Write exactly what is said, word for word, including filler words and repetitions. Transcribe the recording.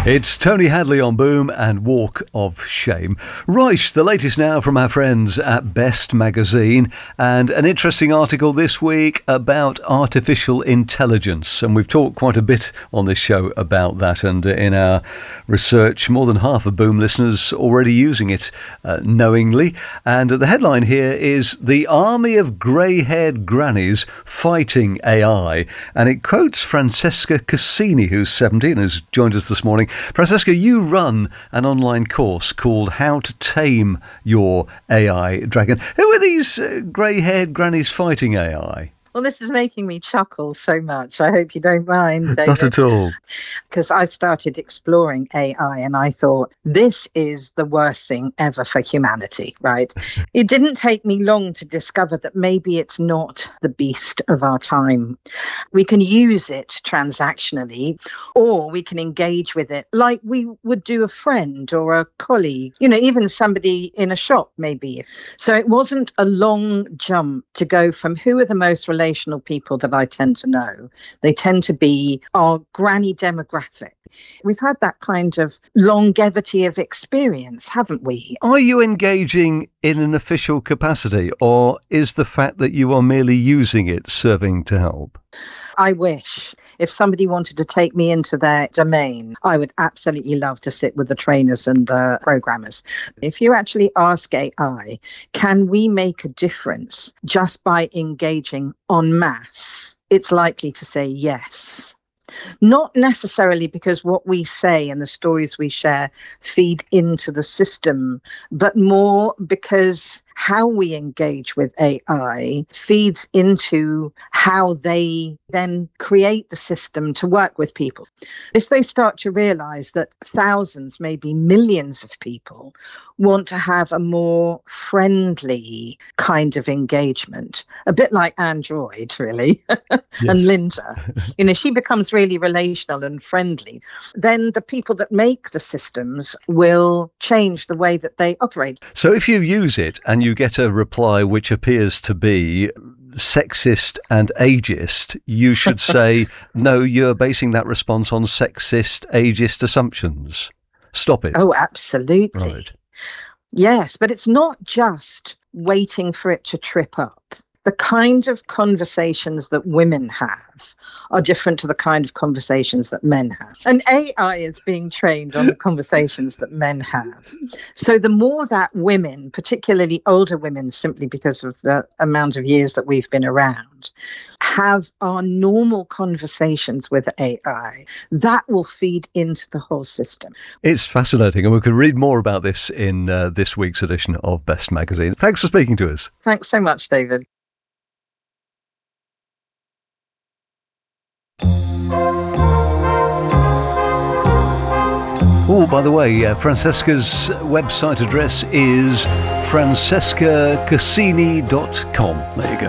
It's Tony Hadley on Boom and Walk of Shame. Right, the latest now from our friends at Best Magazine, and an interesting article this week about artificial intelligence. And we've talked quite a bit on this show about that, and in our research, more than half of Boom listeners already using it uh, knowingly. And the headline here is "The Army of Grey-Haired Grannies Fighting A I." And it quotes Francesca Cassini, who's seventeen, who's joined us this morning. Francesca, you run an online course called How to Tame Your A I Dragon. Who are these uh, grey-haired grannies fighting A I? Well, this is making me chuckle so much. I hope you don't mind, David. Not at all. Because I started exploring A I and I thought, this is the worst thing ever for humanity, right? It didn't take me long to discover that maybe it's not the beast of our time. We can use it transactionally, or we can engage with it like we would do a friend or a colleague, you know, even somebody in a shop, maybe. So it wasn't a long jump to go from who are the most relational people that I tend to know. They tend to be our granny demographic. We've had that kind of longevity of experience, haven't we? Are you engaging in an official capacity, or is the fact that you are merely using it serving to help? I wish. If somebody wanted to take me into their domain, I would absolutely love to sit with the trainers and the programmers. If you actually ask A I, can we make a difference just by engaging en masse? It's likely to say yes. Not necessarily because what we say and the stories we share feed into the system, but more because how we engage with A I feeds into how they then create the system to work with people. If they start to realize that thousands, maybe millions of people want to have a more friendly kind of engagement, a bit like Android, really, and Yes. Linda, you know, she becomes really relational and friendly, then the people that make the systems will change the way that they operate. So if you use it and you get a reply which appears to be sexist and ageist, you should say, no, you're basing that response on sexist, ageist assumptions. Stop it. Oh, absolutely. Right. Yes, but it's not just waiting for it to trip up. The kind of conversations that women have are different to the kind of conversations that men have. And A I is being trained on the conversations that men have. So the more that women, particularly older women, simply because of the amount of years that we've been around, have our normal conversations with A I, that will feed into the whole system. It's fascinating, and we can read more about this in uh, this week's edition of Best Magazine. Thanks for speaking to us. Thanks so much, David. Oh, by the way, uh, Francesca's website address is francesca cassini dot com. There you go.